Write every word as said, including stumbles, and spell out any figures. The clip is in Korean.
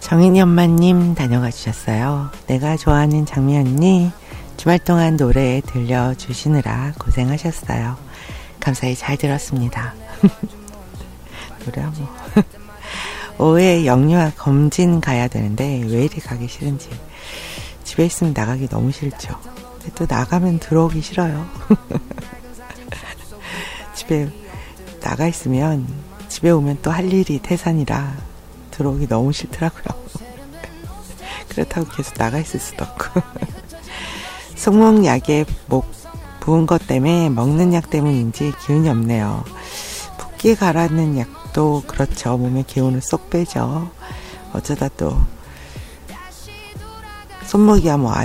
정인이 엄마님 다녀가 주셨어요. 내가 좋아하는 장미 언니 주말 동안 노래 들려주시느라 고생하셨어요. 감사히 잘 들었습니다. 노래 뭐 오후에 영유아 검진 가야 되는데 왜 이리 가기 싫은지. 집에 있으면 나가기 너무 싫죠. 근데 또 나가면 들어오기 싫어요. 집에 나가 있으면 집에 오면 또 할 일이 태산이라 들어오기 너무 싫더라고요. 그렇다고 계속 나가 있을 수도 없고. 속목약에 목 부은 것 때문에 먹는 약 때문인지 기운이 없네요. 붓기 가라앉는 약도 그렇죠. 몸의 기운을 쏙 빼죠. 어쩌다 또 손목이야 뭐